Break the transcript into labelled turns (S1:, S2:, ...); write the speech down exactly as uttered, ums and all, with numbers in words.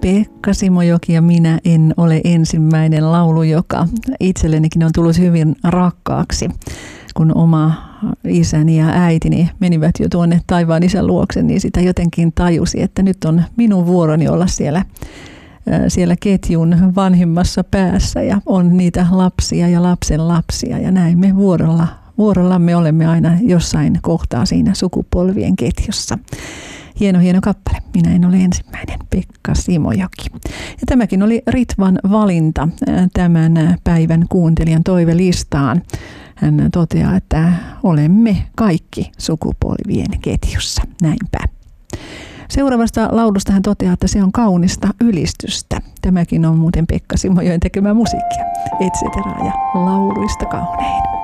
S1: Pekka Simojoki ja Minä en ole ensimmäinen laulu, joka itsellenikin on tullut hyvin rakkaaksi, kun oma isäni ja äitini menivät jo tuonne taivaan isän luokse, niin sitä jotenkin tajusi, että nyt on minun vuoroni olla siellä, siellä ketjun vanhimmassa päässä ja on niitä lapsia ja lapsen lapsia ja näin me vuorolla, vuorollamme olemme aina jossain kohtaa siinä sukupolvien ketjussa. Hieno, hieno kappale. Minä en ole ensimmäinen. Pekka Simojoki. Ja tämäkin oli Ritvan valinta tämän päivän kuuntelijan toivelistaan. Hän toteaa, että olemme kaikki sukupolvien ketjussa. Näinpä. Seuraavasta laulusta hän toteaa, että se on kaunista ylistystä. Tämäkin on muuten Pekka Simojoen tekemä musiikkia. Et cetera ja lauluista kaunein.